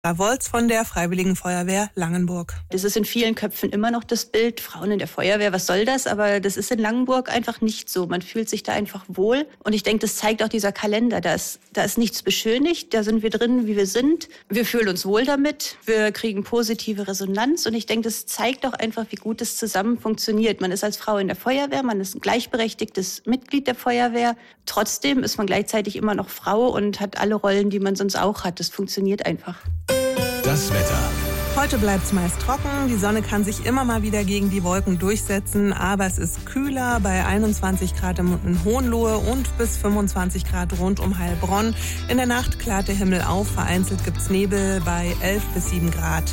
Wolz von der Freiwilligen Feuerwehr Langenburg. Das ist in vielen Köpfen immer noch das Bild, Frauen in der Feuerwehr, was soll das? Aber das ist in Langenburg einfach nicht so. Man fühlt sich da einfach wohl. Und ich denke, das zeigt auch dieser Kalender. Da ist nichts beschönigt, da sind wir drin, wie wir sind. Wir fühlen uns wohl damit, wir kriegen positive Resonanz. Und ich denke, das zeigt auch einfach, wie gut es zusammen funktioniert. Man ist als Frau in der Feuerwehr, man ist ein gleichberechtigtes Mitglied der Feuerwehr. Trotzdem ist man gleichzeitig immer noch Frau und hat alle Rollen, die man sonst auch hat. Das funktioniert einfach. Das Wetter. Heute bleibt es meist trocken, die Sonne kann sich immer mal wieder gegen die Wolken durchsetzen, aber es ist kühler bei 21 Grad in Hohenlohe und bis 25 Grad rund um Heilbronn. In der Nacht klart der Himmel auf, vereinzelt gibt's Nebel bei 11 bis 7 Grad.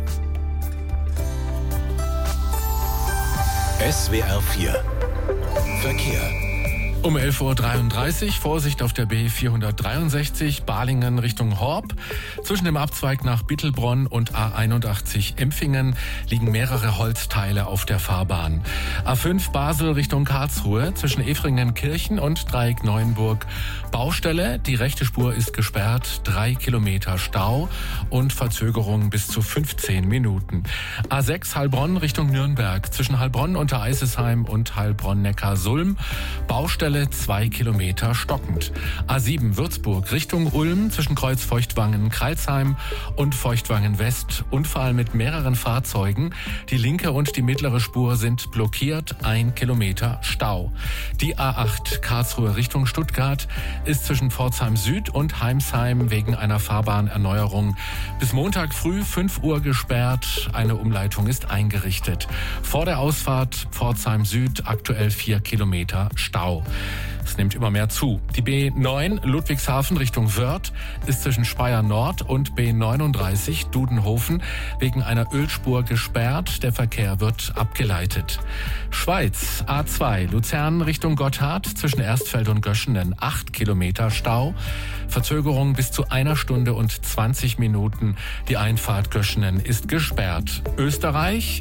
SWR 4 Verkehr. Um 11.33 Uhr, Vorsicht auf der B463, Balingen Richtung Horb. Zwischen dem Abzweig nach Bittelbronn und A81 Empfingen liegen mehrere Holzteile auf der Fahrbahn. A5 Basel Richtung Karlsruhe, zwischen Efringen-Kirchen und Dreieck Neuenburg. Baustelle, die rechte Spur ist gesperrt, 3 Kilometer Stau und Verzögerung bis zu 15 Minuten. A6 Heilbronn Richtung Nürnberg, zwischen Heilbronn unter Eisesheim und Heilbronn-Neckar-Sulm. Baustelle 2 Kilometer stockend. A7 Würzburg Richtung Ulm, zwischen Kreuz Feuchtwangen, Kralsheim und Feuchtwangen West. Unfall mit mehreren Fahrzeugen. Die linke und die mittlere Spur sind blockiert, 1 Kilometer Stau. Die A8 Karlsruhe Richtung Stuttgart ist zwischen Pforzheim Süd und Heimsheim wegen einer Fahrbahnerneuerung bis Montag früh 5 Uhr gesperrt. Eine Umleitung ist eingerichtet. Vor der Ausfahrt Pforzheim Süd aktuell 4 Kilometer Stau. Es nimmt immer mehr zu. Die B9 Ludwigshafen Richtung Wörth ist zwischen Speyer Nord und B39 Dudenhofen wegen einer Ölspur gesperrt. Der Verkehr wird abgeleitet. Schweiz A2 Luzern Richtung Gotthard zwischen Erstfeld und Göschenen 8 Kilometer Stau. Verzögerung bis zu 1 Stunde und 20 Minuten. Die Einfahrt Göschenen ist gesperrt. Österreich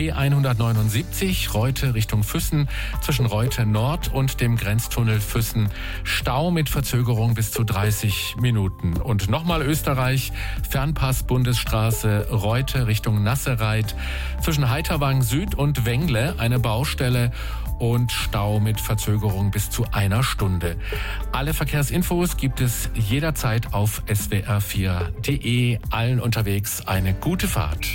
B179 Reute Richtung Füssen zwischen Reute Nord und dem Grenztunnel Füssen. Stau mit Verzögerung bis zu 30 Minuten. Und nochmal Österreich, Fernpass Bundesstraße Reute Richtung Nassereit. Zwischen Heiterwang Süd und Wengle eine Baustelle und Stau mit Verzögerung bis zu 1 Stunde. Alle Verkehrsinfos gibt es jederzeit auf swr4.de. Allen unterwegs eine gute Fahrt.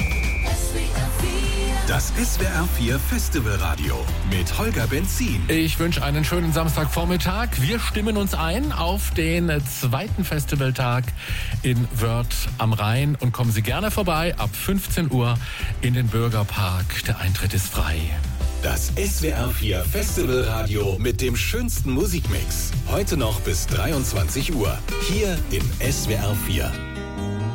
Das SWR 4 Festivalradio mit Holger Benzin. Ich wünsche einen schönen Samstagvormittag. Wir stimmen uns ein auf den 2. Festivaltag in Wörth am Rhein und kommen Sie gerne vorbei ab 15 Uhr in den Bürgerpark. Der Eintritt ist frei. Das SWR 4 Festivalradio mit dem schönsten Musikmix. Heute noch bis 23 Uhr. Hier im SWR 4.